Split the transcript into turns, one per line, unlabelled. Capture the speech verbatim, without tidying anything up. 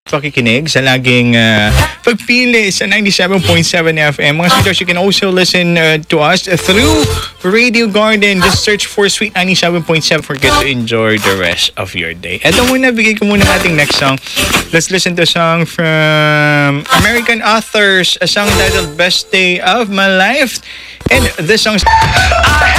pakikinig sa laging uh, pagpili sa ninety-seven point seven F M. Mga sweethearts, you can also listen uh, to us through Radio Garden. Just search for Sweet ninety-seven point seven. Forget to enjoy the rest of your day. Eto muna, bigay ko muna ating next song. Let's listen to a song from American Authors, a song titled Best Day of My Life. And this song's